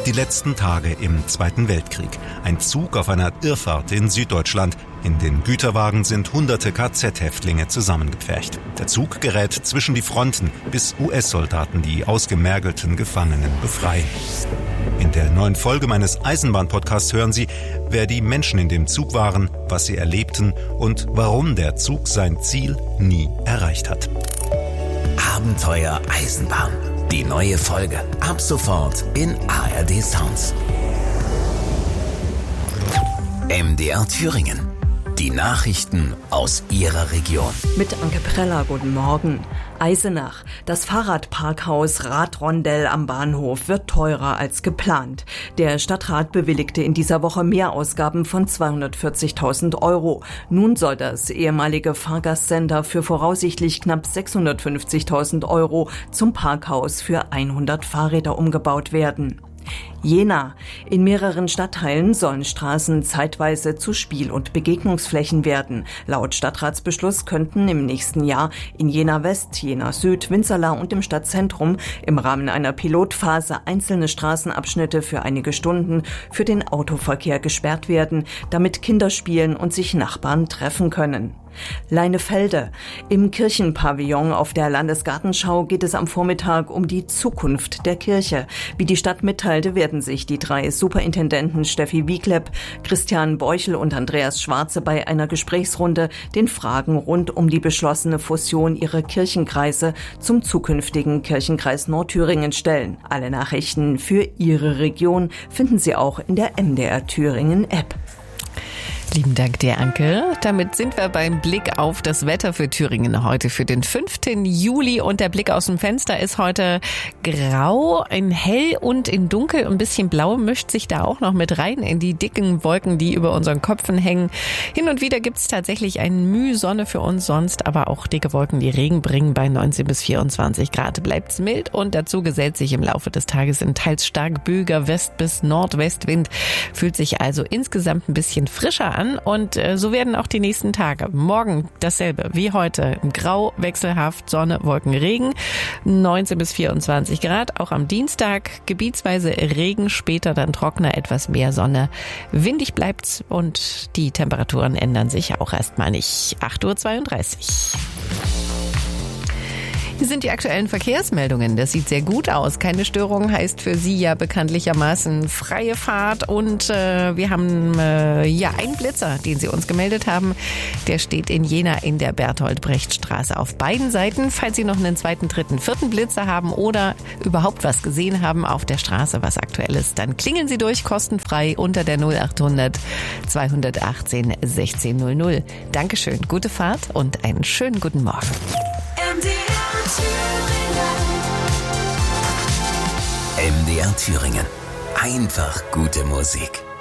Die letzten Tage im Zweiten Weltkrieg. Ein Zug auf einer Irrfahrt in Süddeutschland. In den Güterwagen sind hunderte KZ-Häftlinge zusammengepfercht. Der Zug gerät zwischen die Fronten, bis US-Soldaten die ausgemergelten Gefangenen befreien. In der neuen Folge meines Eisenbahn-Podcasts hören Sie, wer die Menschen in dem Zug waren, was sie erlebten und warum der Zug sein Ziel nie erreicht hat. Abenteuer Eisenbahn. Die neue Folge ab sofort in ARD Sounds. MDR Thüringen. Die Nachrichten aus Ihrer Region. Mit Anke Preller, guten Morgen. Eisenach. Das Fahrradparkhaus Radrondell am Bahnhof wird teurer als geplant. Der Stadtrat bewilligte in dieser Woche Mehrausgaben von 240.000 €. Nun soll das ehemalige Fahrgastcenter für voraussichtlich knapp 650.000 € zum Parkhaus für 100 Fahrräder umgebaut werden. Jena. In mehreren Stadtteilen sollen Straßen zeitweise zu Spiel- und Begegnungsflächen werden. Laut Stadtratsbeschluss könnten im nächsten Jahr in Jena West, Jena Süd, Winzerla und im Stadtzentrum im Rahmen einer Pilotphase einzelne Straßenabschnitte für einige Stunden für den Autoverkehr gesperrt werden, damit Kinder spielen und sich Nachbarn treffen können. Leinefelde. Im Kirchenpavillon auf der Landesgartenschau geht es am Vormittag um die Zukunft der Kirche. Wie die Stadt mitteilte, werden sich die 3 Superintendenten Steffi Wieklepp, Christian Beuchel und Andreas Schwarze bei einer Gesprächsrunde den Fragen rund um die beschlossene Fusion ihrer Kirchenkreise zum zukünftigen Kirchenkreis Nordthüringen stellen. Alle Nachrichten für Ihre Region finden Sie auch in der MDR Thüringen App. Lieben Dank dir, Anke. Damit sind wir beim Blick auf das Wetter für Thüringen heute für den 5. Juli. Und der Blick aus dem Fenster ist heute grau, in hell und in dunkel. Ein bisschen blau mischt sich da auch noch mit rein in die dicken Wolken, die über unseren Köpfen hängen. Hin und wieder gibt es tatsächlich ein Müh Sonne für uns, sonst aber auch dicke Wolken, die Regen bringen. Bei 19 bis 24 Grad bleibt es mild und dazu gesellt sich im Laufe des Tages ein teils stark böiger West- bis Nordwestwind. Fühlt sich also insgesamt ein bisschen frischer an. Und so werden auch die nächsten Tage. Morgen dasselbe wie heute. Grau, wechselhaft, Sonne, Wolken, Regen. 19 bis 24 Grad. Auch am Dienstag gebietsweise Regen, später dann trockener, etwas mehr Sonne. Windig bleibt's und die Temperaturen ändern sich auch erstmal nicht. 8:32 Uhr. Hier sind die aktuellen Verkehrsmeldungen. Das sieht sehr gut aus. Keine Störung heißt für Sie ja bekanntlichermaßen freie Fahrt. Und wir haben einen Blitzer, den Sie uns gemeldet haben. Der steht in Jena in der Bertolt-Brecht-Straße auf beiden Seiten. Falls Sie noch einen 2., 3., 4. Blitzer haben oder überhaupt was gesehen haben auf der Straße, was aktuell ist, dann klingeln Sie durch, kostenfrei unter der 0800 218 1600. Dankeschön, gute Fahrt und einen schönen guten Morgen. MDR Thüringen. Einfach gute Musik.